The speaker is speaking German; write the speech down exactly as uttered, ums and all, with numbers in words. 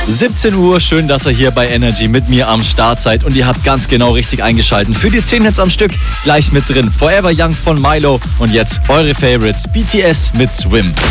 siebzehn Uhr, schön, dass ihr hier bei Energy mit mir am Start seid und ihr habt ganz genau richtig eingeschalten. Für die zehn Hits am Stück gleich mit drin. Forever Young von Milo und jetzt eure Favorites, B T S mit Swim.